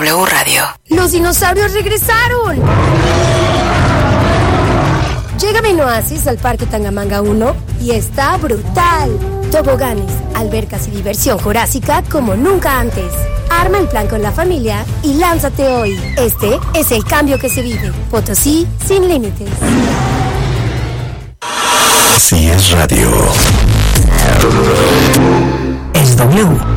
W Radio. ¡Los dinosaurios regresaron! Llega Benoasis al Parque Tangamanga 1 y está brutal. Toboganes, albercas y diversión jurásica como nunca antes. Arma el plan con la familia y lánzate hoy. Este es el cambio que se vive. Potosí sin límites. Si es radio. Es W.